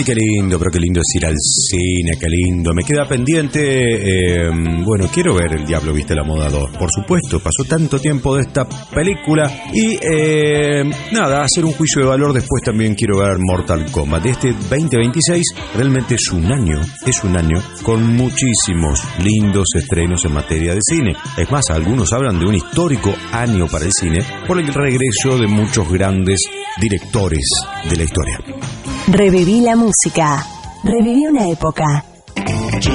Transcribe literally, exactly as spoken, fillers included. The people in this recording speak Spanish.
Y qué lindo, pero qué lindo es ir al cine, qué lindo. Me queda pendiente, eh, bueno, quiero ver El Diablo Viste la Moda dos. Por supuesto, pasó tanto tiempo de esta película. Y eh, nada, hacer un juicio de valor. Después también quiero ver Mortal Kombat. Este veinte veintiséis realmente es un año, es un año con muchísimos lindos estrenos en materia de cine. Es más, algunos hablan de un histórico año para el cine por el regreso de muchos grandes directores de la historia. Reviví la música. Reviví una época.